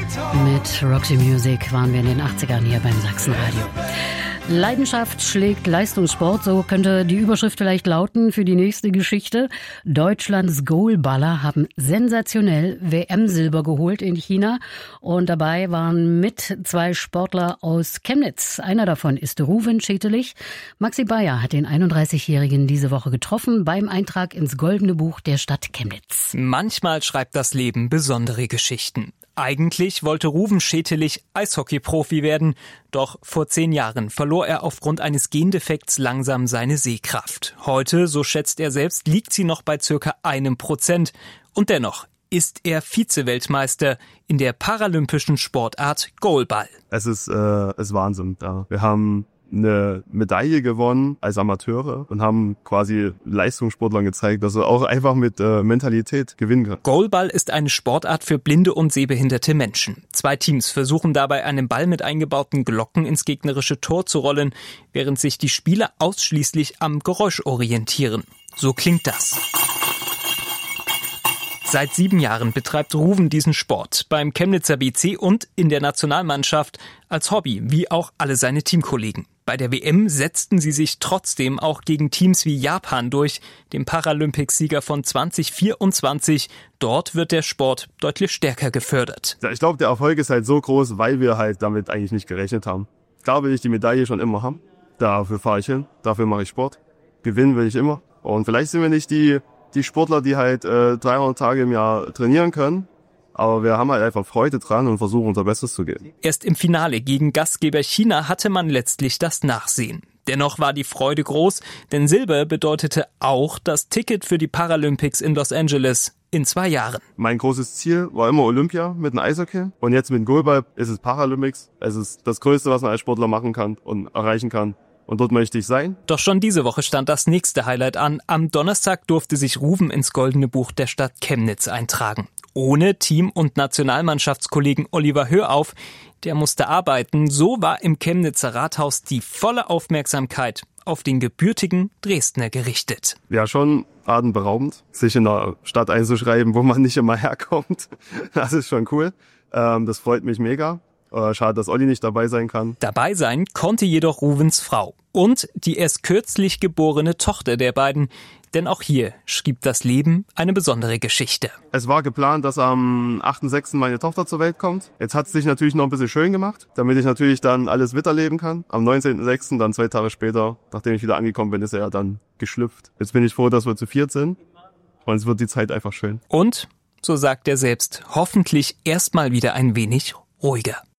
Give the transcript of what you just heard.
Mit Roxy Music waren wir in den 80ern hier beim Sachsenradio. Leidenschaft schlägt Leistungssport, so könnte die Überschrift vielleicht lauten für die nächste Geschichte. Deutschlands Goalballer haben sensationell WM-Silber geholt in China und dabei waren mit 2 Sportler aus Chemnitz. Einer davon ist Rouven Schetelich. Maxi Bayer hat den 31-Jährigen diese Woche getroffen beim Eintrag ins Goldene Buch der Stadt Chemnitz. Manchmal schreibt das Leben besondere Geschichten. Eigentlich wollte Rouven Schetelich Eishockey-Profi werden, doch vor 10 Jahren verlor er aufgrund eines Gendefekts langsam seine Sehkraft. Heute, so schätzt er selbst, liegt sie noch bei circa 1%. Und dennoch ist er Vize-Weltmeister in der paralympischen Sportart Goalball. Es ist Wahnsinn. Ja. Wir haben eine Medaille gewonnen als Amateure und haben quasi Leistungssportlern gezeigt, dass er auch einfach mit Mentalität gewinnen kann. Goalball ist eine Sportart für blinde und sehbehinderte Menschen. 2 Teams versuchen dabei, einen Ball mit eingebauten Glocken ins gegnerische Tor zu rollen, während sich die Spieler ausschließlich am Geräusch orientieren. So klingt das. Seit 7 Jahren betreibt Rouven diesen Sport beim Chemnitzer BC und in der Nationalmannschaft als Hobby, wie auch alle seine Teamkollegen. Bei der WM setzten sie sich trotzdem auch gegen Teams wie Japan durch, dem Paralympicsieger von 2024. Dort wird der Sport deutlich stärker gefördert. Ja, ich glaube, der Erfolg ist halt so groß, weil wir halt damit eigentlich nicht gerechnet haben. Klar will ich die Medaille schon immer haben. Dafür fahre ich hin, dafür mache ich Sport. Gewinnen will ich immer. Und vielleicht sind wir nicht die Sportler, die halt 300 Tage im Jahr trainieren können. Aber wir haben halt einfach Freude dran und versuchen unser Bestes zu geben. Erst im Finale gegen Gastgeber China hatte man letztlich das Nachsehen. Dennoch war die Freude groß, denn Silber bedeutete auch das Ticket für die Paralympics in Los Angeles in 2 Jahren. Mein großes Ziel war immer Olympia mit dem Eishockey. Und jetzt mit dem Goalball ist es Paralympics. Es ist das Größte, was man als Sportler machen kann und erreichen kann. Und dort möchte ich sein. Doch schon diese Woche stand das nächste Highlight an. Am Donnerstag durfte sich Rouven ins Goldene Buch der Stadt Chemnitz eintragen. Ohne Team- und Nationalmannschaftskollegen Oliver Hörauf, der musste arbeiten. So war im Chemnitzer Rathaus die volle Aufmerksamkeit auf den gebürtigen Dresdner gerichtet. Ja, schon atemberaubend, sich in einer Stadt einzuschreiben, wo man nicht immer herkommt. Das ist schon cool. Das freut mich mega. Schade, dass Olli nicht dabei sein kann. Dabei sein konnte jedoch Rouvens Frau und die erst kürzlich geborene Tochter der beiden. Denn auch hier schrieb das Leben eine besondere Geschichte. Es war geplant, dass am 8.6. meine Tochter zur Welt kommt. Jetzt hat es sich natürlich noch ein bisschen schön gemacht, damit ich natürlich dann alles miterleben kann. Am 19.6., dann 2 Tage später, nachdem ich wieder angekommen bin, ist er ja dann geschlüpft. Jetzt bin ich froh, dass wir zu 4 sind und es wird die Zeit einfach schön. Und, so sagt er selbst, hoffentlich erstmal wieder ein wenig ruhiger.